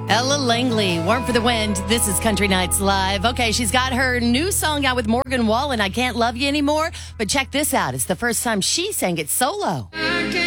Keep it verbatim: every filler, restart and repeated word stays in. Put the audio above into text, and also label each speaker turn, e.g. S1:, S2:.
S1: Ella Langley, Warm for the Wind. This is Country Nights Live. Okay, she's got her new song out with Morgan Wallen, I Can't Love You Anymore. But check this out. It's the first time she sang it solo.